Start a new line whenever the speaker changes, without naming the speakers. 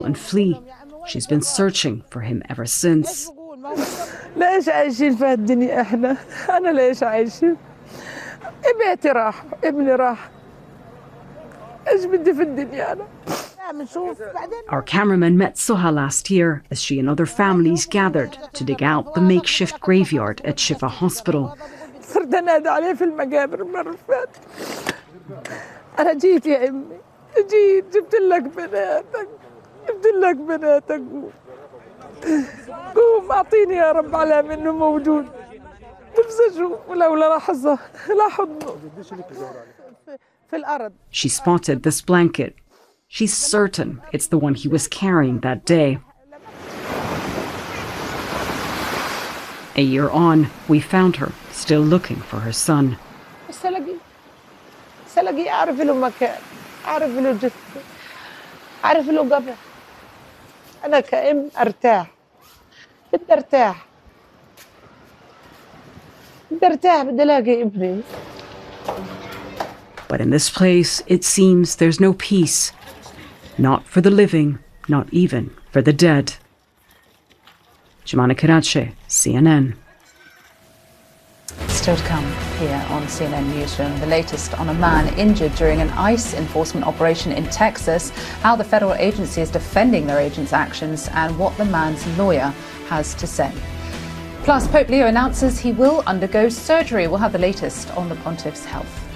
and flee. She's been searching for him ever since.
ليش عايشين في هالدنيا احنا؟ أنا ليش عايشين؟ بيتي راح، ابني راح. إيش بدي في الدنيا أنا؟
Our cameraman met Suha last year as she and other families gathered to dig out the makeshift graveyard at Shifa Hospital.
صرت أنادي عليه في المقابر المرة اللي فاتت. أنا جيت يا أمي، جيت جبت لك بناتك، جبت لك بناتك. قوم أعطيني يا رب علامة إنه موجود. نفسي أشوف ولولا لحظة لا حضنه في الأرض.
She spotted this blanket. She's certain it's the one he was carrying that day. A year on, we found her, still looking for her son.
سلاقي أعرف له مكان، أعرف له جثة، أعرف له قبر. أنا كأم أرتاح، بدي أرتاح، بدي أرتاح، بدي ألاقي ابني.
But in this place, it seems there's no peace. Not for the living, not even for the dead. Jumana Karache, CNN.
Still to come here on CNN Newsroom, the latest on a man injured during an ICE enforcement operation in Texas, how the federal agency is defending their agents' actions, and what the man's lawyer has to say. Plus, Pope Leo announces he will undergo surgery. We'll have the latest on the Pontiff's health.